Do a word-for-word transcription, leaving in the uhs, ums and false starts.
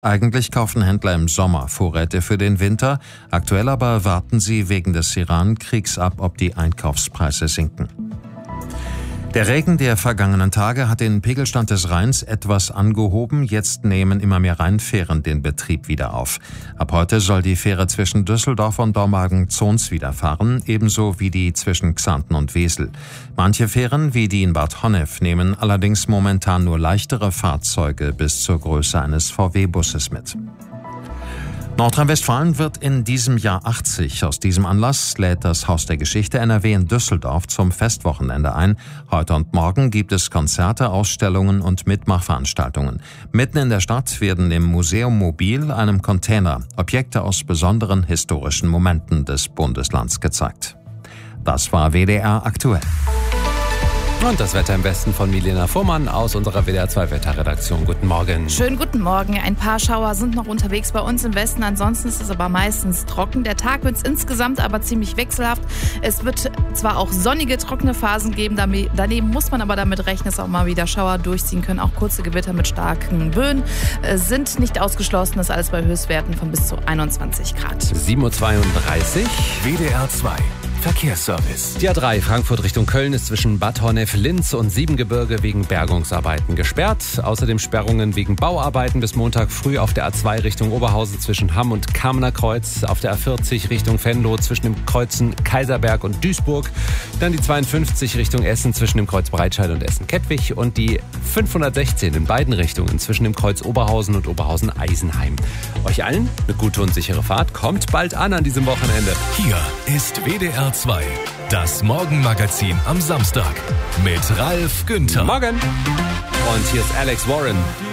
Eigentlich kaufen Händler im Sommer Vorräte für den Winter, aktuell aber warten sie wegen des Iran-Kriegs ab, ob die Einkaufspreise sinken. Der Regen der vergangenen Tage hat den Pegelstand des Rheins etwas angehoben. Jetzt nehmen immer mehr Rheinfähren den Betrieb wieder auf. Ab heute soll die Fähre zwischen Düsseldorf und Dormagen-Zons wieder fahren, ebenso wie die zwischen Xanten und Wesel. Manche Fähren, wie die in Bad Honnef, nehmen allerdings momentan nur leichtere Fahrzeuge bis zur Größe eines V W-Busses mit. Nordrhein-Westfalen wird in diesem Jahr achtzig. Aus diesem Anlass lädt das Haus der Geschichte N R W in Düsseldorf zum Festwochenende ein. Heute und morgen gibt es Konzerte, Ausstellungen und Mitmachveranstaltungen. Mitten in der Stadt werden im Museum Mobil, einem Container, Objekte aus besonderen historischen Momenten des Bundeslands gezeigt. Das war W D R aktuell. Und das Wetter im Westen von Milena Fuhrmann aus unserer W D R zwei Wetterredaktion. Guten Morgen. Schönen guten Morgen. Ein paar Schauer sind noch unterwegs bei uns im Westen. Ansonsten ist es aber meistens trocken. Der Tag wird insgesamt aber ziemlich wechselhaft. Es wird zwar auch sonnige, trockene Phasen geben. Daneben muss man aber damit rechnen, dass auch mal wieder Schauer durchziehen können. Auch kurze Gewitter mit starken Böen sind nicht ausgeschlossen. Das alles bei Höchstwerten von bis zu einundzwanzig Grad. sieben Uhr zweiunddreißig. W D R zwei. Verkehrsservice. Die A drei Frankfurt Richtung Köln ist zwischen Bad Honnef, Linz und Siebengebirge wegen Bergungsarbeiten gesperrt. Außerdem Sperrungen wegen Bauarbeiten bis Montag früh auf der A zwei Richtung Oberhausen zwischen Hamm und Kamener Kreuz. Auf der A vierzig Richtung Venlo zwischen dem Kreuzen Kaiserberg und Duisburg. Dann die zweiundfünfzig Richtung Essen zwischen dem Kreuz Breitscheid und Essen-Kettwig. Und die fünfhundertsechzehn in beiden Richtungen zwischen dem Kreuz Oberhausen und Oberhausen-Eisenheim. Euch allen eine gute und sichere Fahrt. Kommt bald an an diesem Wochenende. Hier ist W D R zwei, das Morgenmagazin am Samstag mit Ralf Günther. Morgen. Und hier ist Alex Warren.